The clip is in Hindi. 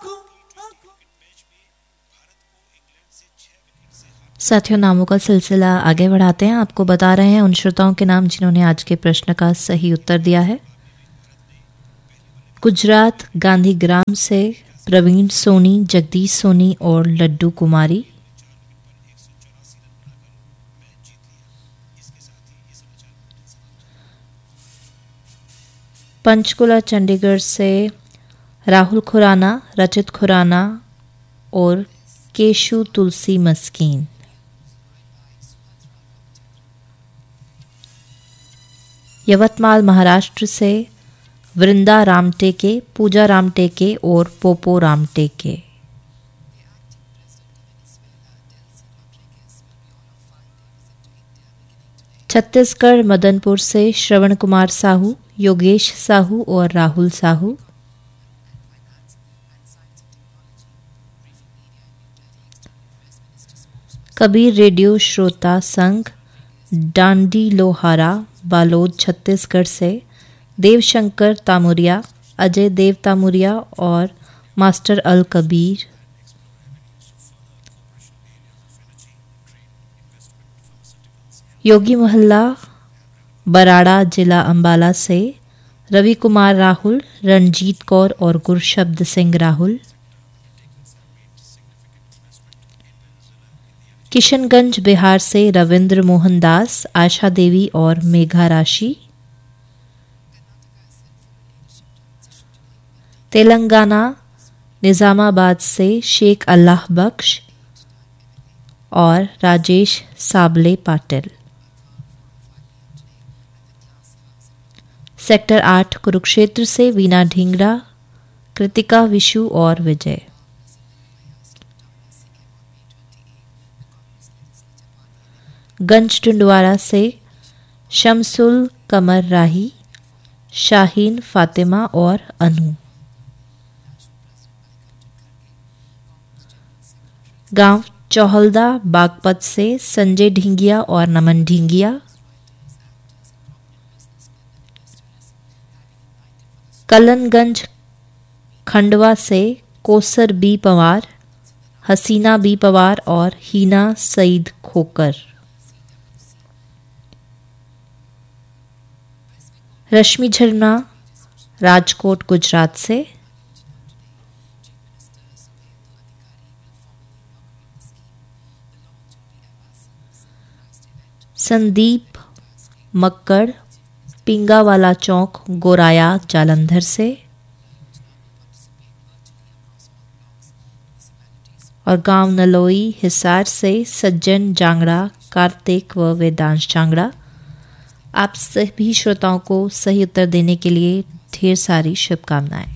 साथियों, नामों का सिलसिला आगे बढ़ाते हैं। आपको बता रहे हैं उन श्रोताओं के नाम जिन्होंने आज के प्रश्न का सही उत्तर दिया है। गुजरात गांधीग्राम से प्रवीण सोनी, जगदीश सोनी और लड्डू कुमारी। पंचकुला चंडीगढ़ से राहुल खुराना, रचित खुराना और केशु तुलसी मस्कीन। यवतमाल महाराष्ट्र से वृंदा रामटेके, पूजा रामटेके और पोपो रामटेके। छत्तीसगढ़ मदनपुर से श्रवण कुमार साहू, योगेश साहू और राहुल साहू। कबीर रेडियो श्रोता संघ, डांडी लोहारा, बालोद छत्तीसगढ़ से देवशंकर तामुरिया, अजय देव तामुरिया और मास्टर अल कबीर। योगी मोहल्ला, बराड़ा, जिला अंबाला से रवि कुमार राहुल, रणजीत कौर और गुरशब्द सिंह राहुल। किशनगंज बिहार से रविंद्र मोहन दास, आशा देवी और मेघा राशि। तेलंगाना निजामाबाद से शेख अल्लाह बख्श और राजेश साबले पाटिल। सेक्टर 8 कुरुक्षेत्र से वीना ढींगरा, कृतिका विशु और विजय। गंज टुंडवारा से शमसुल कमर राही, शाहीन फातिमा और अनु। गांव चौहल्दा बागपत से संजय ढींगिया और नमन ढींगिया। कलनगंज खंडवा से कोसर बी पवार, हसीना बी पवार और हीना सईद खोकर। रश्मि झरना राजकोट गुजरात से। संदीप मक्कड़ पिंगावाला चौक गोराया जालंधर से। और गांव नलोई हिसार से सज्जन जांगड़ा, कार्तिक व वेदांश जांगड़ा। आप सभी श्रोताओं को सही उत्तर देने के लिए ढेर सारी शुभकामनाएं।